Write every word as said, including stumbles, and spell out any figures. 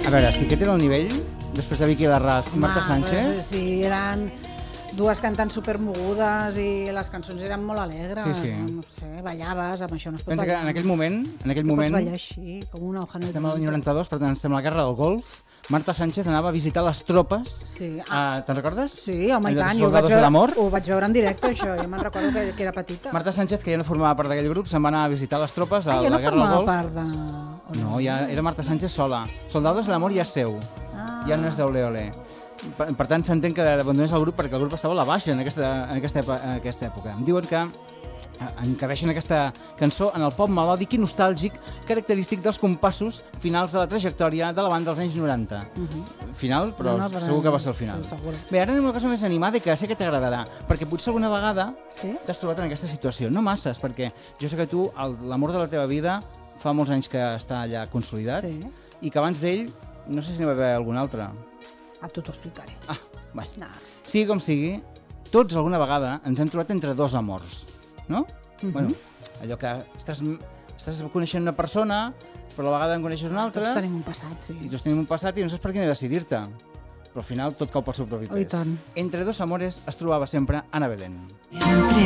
A veure, si aquest era el nivell, després de Vicky Larraz i Marta Sánchez... Sí, eren dues cantant supermogudes i les cançons eren molt alegres. Sí, sí. No sé, ballaves, amb això no es pot Pensa que ballar. en aquell moment... En aquell no moment pots ballar així, com una hoja en el estem al viento. noranta-dos, per tant estem a la Guerra del Golf. Marta Sánchez anava a visitar les tropes. Sí. Ah. Uh, Te'n recordes? Sí, home, i Allò de tant. Jo ho vaig, Soldados del veure, Amor. ho vaig veure en directe, això. Jo me'n recordo que, que era petita. Marta Sánchez, que ja no formava part d'aquell grup, se'n va anar a visitar les tropes a ah, ja la no Guerra del formava Golf. part de... No, ja era Marta Sánchez sola. Soldados del Amor ja és seu. Ah. Ja no és d'Ole Ole. Per, per tant, s'entén que abandonés el grup perquè el grup estava a la baixa en aquesta, en aquesta, en aquesta època. Em diuen que encabeixen aquesta cançó en el pop melòdic i nostàlgic característic dels compassos finals de la trajectòria de la banda dels anys noranta. Uh -huh. Final, però, no, no, però segur que va ser el final. Sí, bé, ara anem a una cosa més animada i que sé que t'agradarà, perquè potser alguna vegada sí? t'has trobat en aquesta situació. No masses, perquè jo sé que tu, l'amor de la teva vida, fa molts anys que està allà consolidat sí. i que abans d'ell, no sé si n'hi va haver algun altre. A tu t'ho explicaré. Ah, bé. No. Sigui com sigui, tots alguna vegada ens hem trobat entre dos amors, no? Uh-huh. Bueno, allò que estàs, estàs coneixent una persona, però a la vegada en coneixes una altra... Tots tenim un passat, sí. I tots tenim un passat i no saps per quin decidir-te. Però al final tot cau pel seu propi pes. Oh, i tant. Entre dos amores es trobava sempre Ana Belén. Entre